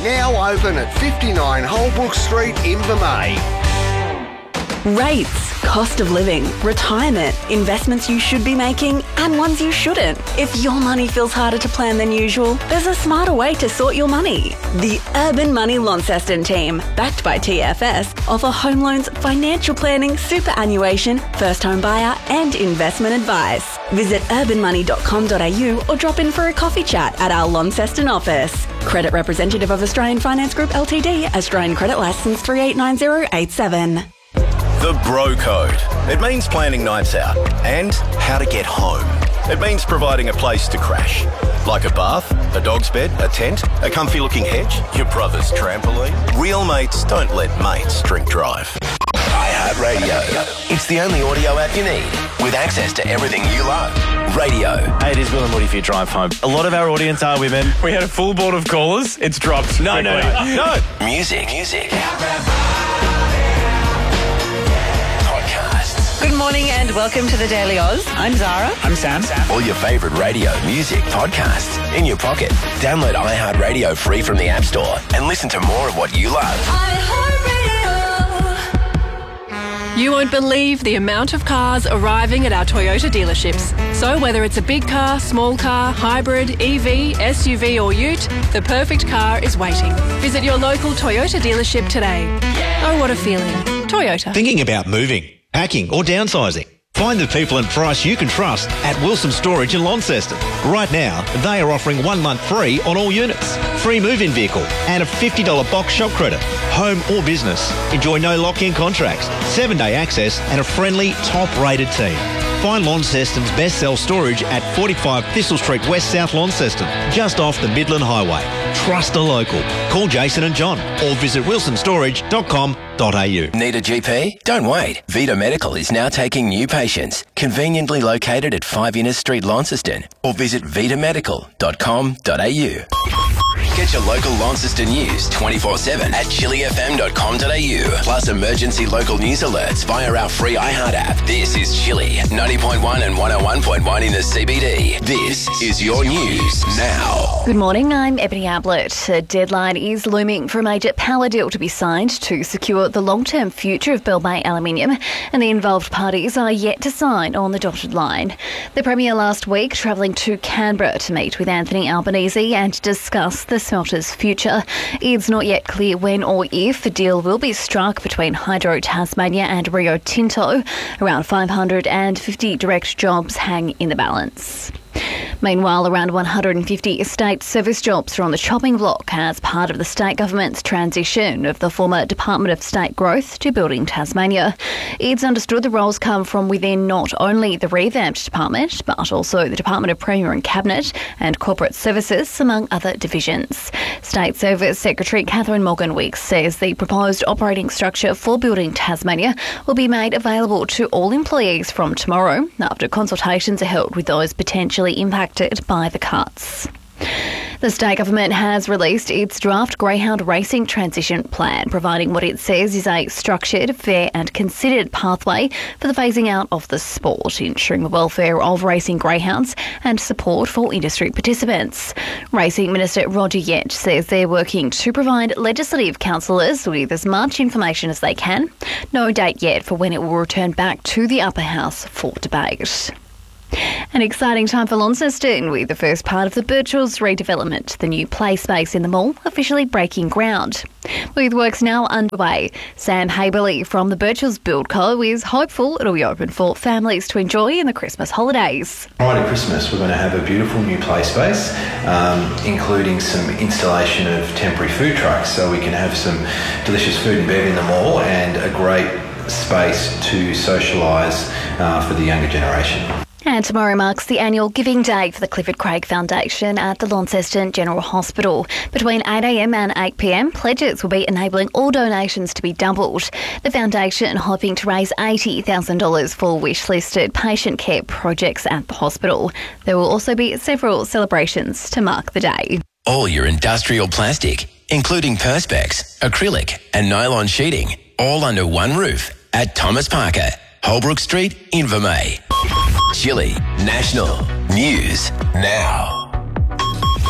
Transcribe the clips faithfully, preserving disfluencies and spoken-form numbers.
Now open at fifty-nine Holbrook Street, Invermay. Rates, cost of living, retirement, investments you should be making and ones you shouldn't. If your money feels harder to plan than usual, there's a smarter way to sort your money. The Urban Money Launceston team, backed by T F S, offer home loans, financial planning, superannuation, first home buyer and investment advice. Visit urban money dot com dot a u or drop in for a coffee chat at our Launceston office. Credit representative of Australian Finance Group Ltd, Australian Credit Licence three eight nine zero eight seven. The Bro Code. It means planning nights out and how to get home. It means providing a place to crash. Like a bath, a dog's bed, a tent, a comfy looking hedge, your brother's trampoline. Real mates don't let mates drink drive. iHeartRadio. It's the only audio app you need with access to everything you love. Radio. Hey, it is Will and Woody for your drive home. A lot of our audience are women. We had a full board of callers. It's dropped. No, no, no, no. Music. Music. Good morning and welcome to the Daily Oz. I'm Zara. I'm Sam. All your favourite radio, music, podcasts in your pocket. Download iHeartRadio free from the App Store and listen to more of what you love. You won't believe the amount of cars arriving at our Toyota dealerships. So whether it's a big car, small car, hybrid, E V, S U V or ute, the perfect car is waiting. Visit your local Toyota dealership today. Oh, what a feeling. Toyota. Thinking about moving, packing or downsizing? Find the people and price you can trust at Wilson Storage in Launceston. Right now, they are offering one month free on all units, free move-in vehicle and a fifty dollars box shop credit. Home or business, enjoy no lock-in contracts, seven-day access and a friendly, top-rated team. Find Launceston's best self-storage at forty-five Thistle Street West, South Launceston, just off the Midland Highway. Trust a local. Call Jason and John or visit wilson storage dot com dot a u. Need a G P? Don't wait. Vita Medical is now taking new patients. Conveniently located at five Innes Street, Launceston, or visit vita medical dot com dot a u. Get your local Launceston news twenty-four seven at chili f m dot com dot a u. Plus emergency local news alerts via our free iHeart app. This is Chili, ninety point one and one oh one point one in the C B D. This is your news now. Good morning, I'm Ebony Ablett. A deadline is looming for a major power deal to be signed to secure the long-term future of Bell Bay Aluminium, and the involved parties are yet to sign on the dotted line. The Premier last week travelling to Canberra to meet with Anthony Albanese and discuss the smelter's future. It's not yet clear when or if a deal will be struck between Hydro Tasmania and Rio Tinto. Around five hundred fifty direct jobs hang in the balance. Meanwhile, around one hundred fifty estate service jobs are on the chopping block as part of the state government's transition of the former Department of State Growth to Building Tasmania. It's understood the roles come from within not only the revamped department, but also the Department of Premier and Cabinet and Corporate Services, among other divisions. State Service Secretary Catherine Morgan-Weeks says the proposed operating structure for Building Tasmania will be made available to all employees from tomorrow, after consultations are held with those potentially impacted by the cuts. The state government has released its draft greyhound racing transition plan, providing what it says is a structured, fair and considered pathway for the phasing out of the sport, ensuring the welfare of racing greyhounds and support for industry participants. Racing Minister Roger Yett says they're working to provide legislative councillors with as much information as they can. No date yet for when it will return back to the upper house for debate. An exciting time for Launceston with the first part of the Birchall's redevelopment, the new play space in the mall, officially breaking ground. With works now underway, Sam Haberley from the Birchall's Build Co is hopeful it'll be open for families to enjoy in the Christmas holidays. Prior to Christmas, we're going to have a beautiful new play space, um, including some installation of temporary food trucks, so we can have some delicious food and bev in the mall and a great space to socialise uh, for the younger generation. And tomorrow marks the annual Giving Day for the Clifford Craig Foundation at the Launceston General Hospital. Between eight a m and eight p m, pledges will be enabling all donations to be doubled. The foundation hoping to raise eighty thousand dollars for wish-listed patient care projects at the hospital. There will also be several celebrations to mark the day. All your industrial plastic, including Perspex, acrylic and nylon sheeting, all under one roof at Thomas Parker, Holbrook Street, Invermay. Chili National News Now.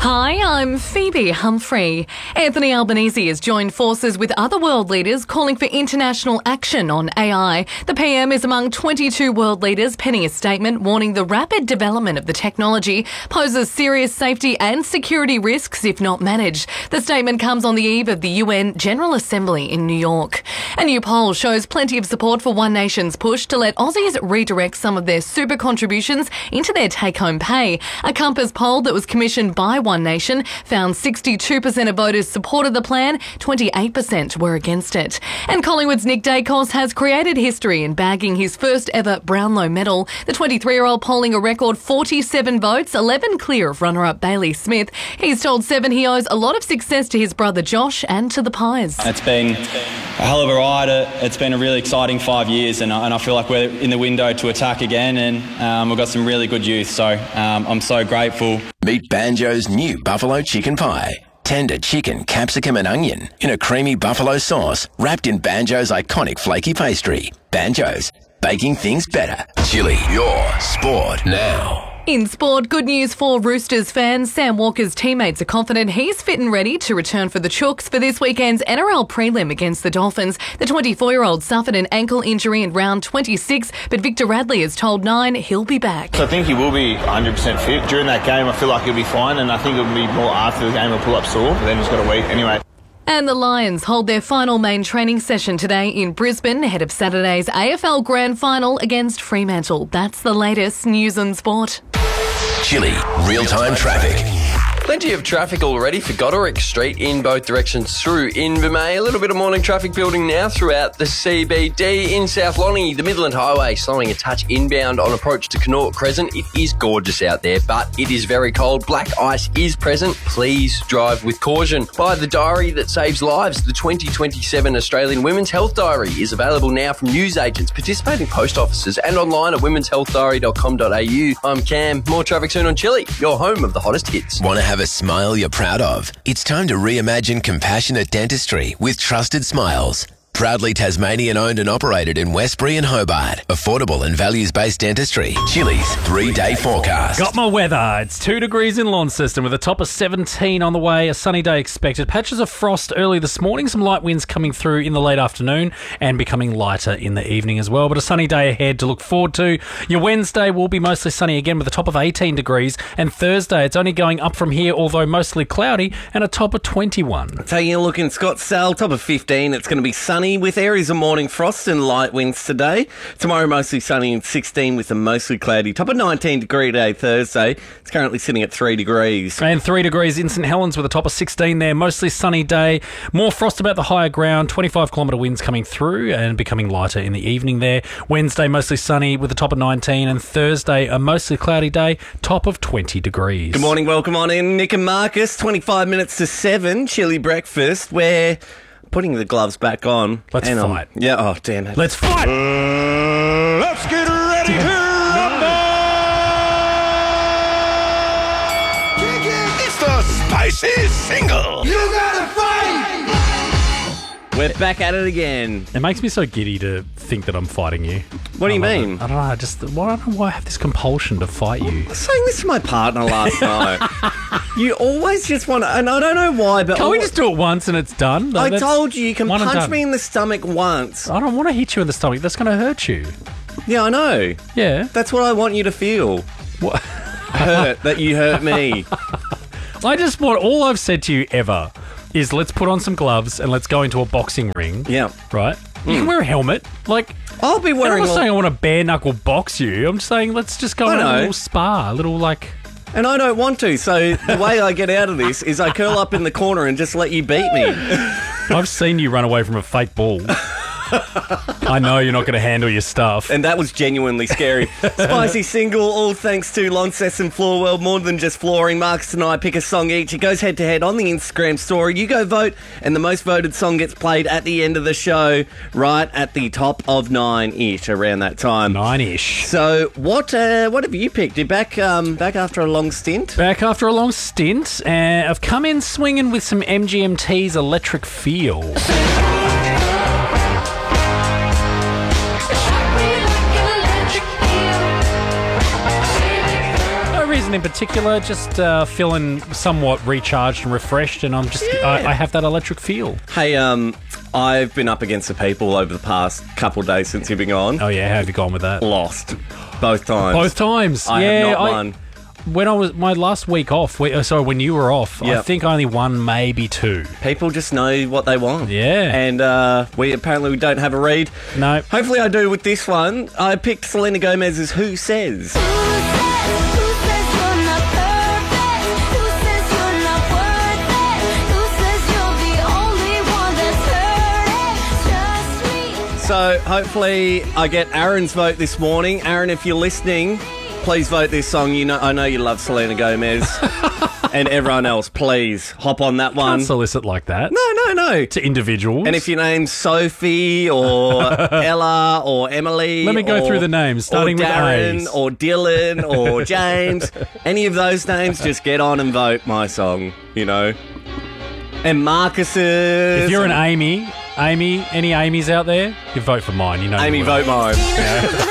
Hi, I'm Phoebe Humphrey. Anthony Albanese has joined forces with other world leaders calling for international action on A I. The P M is among twenty-two world leaders penning a statement warning the rapid development of the technology poses serious safety and security risks if not managed. The statement comes on the eve of the U N General Assembly in New York. A new poll shows plenty of support for One Nation's push to let Aussies redirect some of their super contributions into their take-home pay. A Compass poll that was commissioned by One One Nation found sixty-two percent of voters supported the plan, twenty-eight percent were against it. And Collingwood's Nick Dacos has created history in bagging his first ever Brownlow medal. The twenty-three-year-old polling a record forty-seven votes, eleven clear of runner-up Bailey Smith. He's told Seven he owes a lot of success to his brother Josh and to the Pies. It's been a hell of a ride. It's been a really exciting five years and I, and I feel like we're in the window to attack again and um, we've got some really good youth, so um, I'm so grateful. Meet Banjo's new buffalo chicken pie. Tender chicken, capsicum and onion in a creamy buffalo sauce wrapped in Banjo's iconic flaky pastry. Banjo's, baking things better. Chili, your sport now. In sport, good news for Roosters fans. Sam Walker's teammates are confident he's fit and ready to return for the Chooks for this weekend's N R L prelim against the Dolphins. The twenty-four-year-old suffered an ankle injury in round twenty-six, but Victor Radley has told Nine he'll be back. So I think he will be one hundred percent fit. During that game, I feel like he'll be fine, and I think it'll be more after the game he'll pull up sore, but then he's got a week anyway. And the Lions hold their final main training session today in Brisbane ahead of Saturday's A F L Grand Final against Fremantle. That's the latest news and sport. Chili, real-time traffic. Plenty of traffic already for Goderic Street in both directions through Invermay. A little bit of morning traffic building now throughout the C B D. In South Lonnie, the Midland Highway slowing a touch inbound on approach to Connaught Crescent. It is gorgeous out there, but it is very cold. Black ice is present. Please drive with caution. By the diary that saves lives, the twenty twenty-seven Australian Women's Health Diary is available now from newsagents, participating post offices and online at womens health diary dot com dot a u. I'm Cam. More traffic soon on Chili, your home of the hottest hits. Want to have a smile you're proud of? It's time to reimagine compassionate dentistry with Trusted Smiles. Proudly Tasmanian owned and operated in Westbury and Hobart. Affordable and values-based dentistry. Chili's three-day forecast. Got my weather. It's two degrees in Launceston with a top of seventeen on the way. A sunny day expected. Patches of frost early this morning. Some light winds coming through in the late afternoon and becoming lighter in the evening as well. But a sunny day ahead to look forward to. Your Wednesday will be mostly sunny again with a top of eighteen degrees. And Thursday, it's only going up from here, although mostly cloudy, and a top of twenty-one. Taking a look in Scottsdale, top of fifteen. It's going to be sunny with areas of morning frost and light winds today. Tomorrow mostly sunny and sixteen with a mostly cloudy. Top of nineteen degree day Thursday. It's currently sitting at three degrees. And three degrees in St Helens with a top of sixteen there. Mostly sunny day. More frost about the higher ground. twenty-five kilometre winds coming through and becoming lighter in the evening there. Wednesday mostly sunny with a top of nineteen. And Thursday a mostly cloudy day. Top of twenty degrees. Good morning. Welcome on in. Nick and Marcus. twenty-five minutes to seven. Chili breakfast. We're putting the gloves back on. Let's and fight. On. Yeah, oh, damn it. Let's fight! Uh, let's get ready to rumble! It's the Spicy Single! You gotta fight! We're back at it again. It makes me so giddy to think that I'm fighting you. What do you I mean? I don't know. I just well, I don't know why I have this compulsion to fight you. I was saying this to my partner last night. You always just want to, and I don't know why, but Can't we just do it once and it's done? I That's told you you can one and punch done. me in the stomach once. I don't want to hit you in the stomach. That's going to hurt you. Yeah, I know. Yeah. That's what I want you to feel. What? Hurt that you hurt me. I just want all I've said to you ever is let's put on some gloves and let's go into a boxing ring. Yeah. Right? You can wear a helmet. Like, I'll be wearing I'm not all- saying I want to bare knuckle box you. I'm just saying let's just go I on a know. little spa, a little like. And I don't want to, so the way I get out of this is I curl up in the corner and just let you beat me. I've seen you run away from a fake ball. I know you're not going to handle your stuff. And that was genuinely scary. Spicy Single, all thanks to Launceston Floor World. More than just flooring. Marcus and I pick a song each. It goes head to head on the Instagram story. You go vote, and the most voted song gets played at the end of the show, right at the top of nine-ish, around that time. Nine-ish. So what uh, what have you picked? You're back, um, back after a long stint? Back after a long stint. Uh, I've come in swinging with some M G M T's Electric Feel. reason in particular. Just uh, feeling somewhat recharged and refreshed, and I'm just I, I have that electric feel. Hey, um, I've been up against the people over the past couple of days since you've been on. Oh yeah, how have you gone with that? Lost both times. Both times. I yeah, have not I, won. When I was my last week off, we, uh, sorry, when you were off, I Yep. think I only won maybe two. People just know what they want. Yeah. And uh, we apparently we don't have a read. No. Hopefully I do with this one. I picked Selena Gomez's Who Says. So hopefully I get Aaron's vote this morning. Aaron, if you're listening, please vote this song. You know, I know you love Selena Gomez. And everyone else, please hop on that one. Can't solicit like that. No, no, no. To individuals. And if your name's Sophie or Ella or Emily, Let me go or, through the names, starting or with Darren A's. or Dylan or James, any of those names, just get on and vote my song. You know, and Marcus's. If you're an Amy, Amy, any Amy's out there, you vote for mine. You know, Amy, you will. vote mine. Yeah.